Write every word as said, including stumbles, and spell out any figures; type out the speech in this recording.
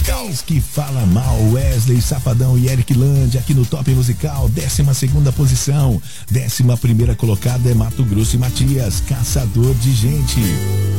Musical. Eis que fala mal, Wesley Safadão e Eric Land aqui no Top Musical, décima segunda posição. Décima primeira colocada é Mato Grosso e Matias, Caçador de Gente.